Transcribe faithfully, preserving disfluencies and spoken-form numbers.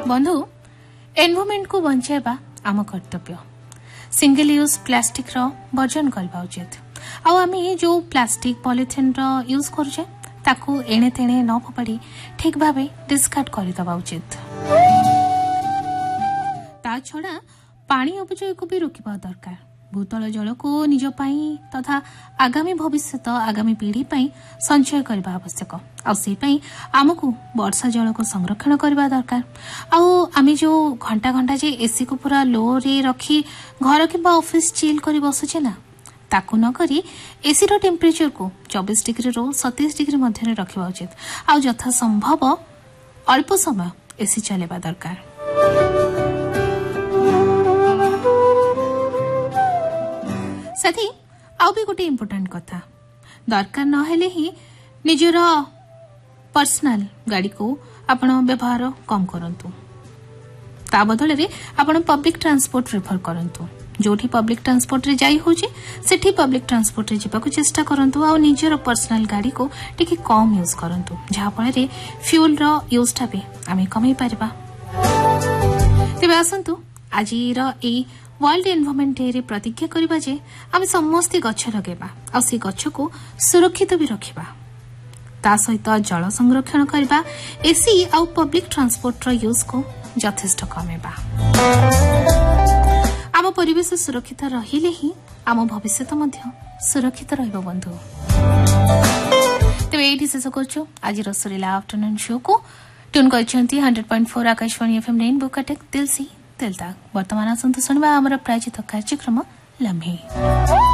बंधु एनवायरनमेंट को बचाइबा आम कर्तव्य। सिंगल यूज प्लास्टिक रो वर्जन करबा उचित। आ आमे जो प्लास्टिक पॉलिथिन रो यूज करूछे ताकू एणे तेणे न फोपाड़ी ठीक भावे डिस्कार्ड कर दबा उचित। ता छड़ा पानी अपचय को भी रोकिबा दरकार। भूतल जल को निज पाई तथा आगामी भविष्य आगामी पीढ़ी पाई संचय करबा आवश्यक। आ से पाई आमको वर्षा जल को संरक्षण करबा दरकार। आउ आमे जो घंटा घंटा जे एसी को पूरा लो रे रखी घर किबा ऑफिस चिल करी बसुचे ना ताकू न करी एसी रो टेम्परेचर को चौबीस डिग्री रो सत्ताईस डिग्री मध्य रे रखिबा उचित। आ यथा संभव अल्प समय एसी चलेबा दरकार। साथी आउ भी गोटे इम्पोर्टेंट कथा दरकार न हेले ही निजर पर्सनल गाड़ी को आपण व्यवहार कम करंतु। ता बदल रे आपण पब्लिक ट्रांसपोर्ट प्रेफर करंतु। जोठी पब्लिक ट्रांसपोर्ट रे जाई होची सेठी पब्लिक ट्रांसपोर्ट रे जिबा को चेष्टा करंतु। आ निजर पर्सनल गाड़ी को टिके कम यूज करंतु जहा फल रे फ्यूल रो यूज टा भी आमे कमै परबा। तेबे आसंतु आजी रो ए वर्ल्ड एनवायरनमेंट डे रे प्रतिज्ञा करिबा जे आमे समस्त गछ लगेबा आ से गछ को सुरक्षित भी रखिबा। ता सहित जल संरक्षण करबा एसी आ पब्लिक ट्रांसपोर्ट रो यूज को यथेष्ट कमेबा। आम परिवेश सुरक्षित रहिले ही आम भविष्य मध्य सुरक्षित रहइबो बंधु। तेबे एठी शेष करछु आज रो सुरीला आफ्टरनून शो को tune करछंती hundred point four Akashvani FM rainbow Cuttack दिल से दिल तक। वर्तमान आसंतु सुनबा हमर प्रायोजित कार्यक्रम लम्हे।